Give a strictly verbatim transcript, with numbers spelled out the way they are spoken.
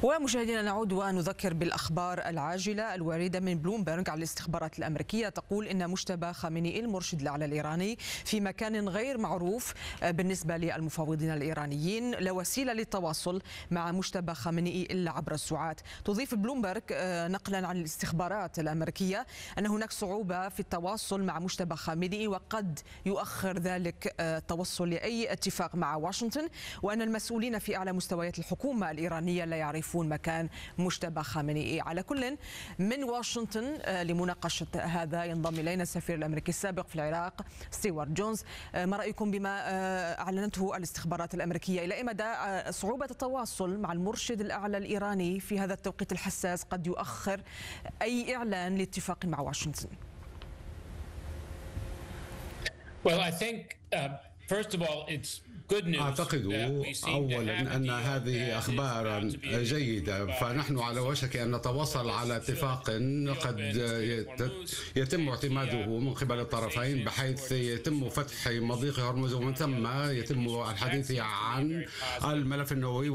ومشاهدينا نعود ونذكر بالأخبار العاجلة الواردة من بلومبرغ على الاستخبارات الأمريكية تقول إن مجتبى خامنئي المرشد الأعلى الإيراني في مكان غير معروف بالنسبة للمفاوضين الإيرانيين، لا وسيلة للتواصل مع مجتبى خامنئي إلا عبر الساعات. تضيف بلومبرغ نقلا عن الاستخبارات الأمريكية أن هناك صعوبة في التواصل مع مجتبى خامنئي وقد يؤخر ذلك التوصل لأي اتفاق مع واشنطن، وأن المسؤولين في أعلى مستويات الحكومة الإيرانية لا يعرفون مكان مجتبى خامنئي. على كل من واشنطن لمناقشة هذا ينضم إلينا السفير الأمريكي السابق في العراق ستيوارت جونز. ما رأيكم بما أعلنته الاستخبارات الأمريكية؟ إلى أي مدى صعوبة التواصل مع المرشد الأعلى الإيراني في هذا التوقيت الحساس قد يؤخر أي إعلان لاتفاق مع واشنطن؟ Well, I think uh, first of all it's أعتقد أولا أن هذه أخبار جيدة، فنحن على وشك أن نتواصل على اتفاق قد يتم اعتماده من قبل الطرفين، بحيث يتم فتح مضيق هرمز ومن ثم يتم الحديث عن الملف النووي.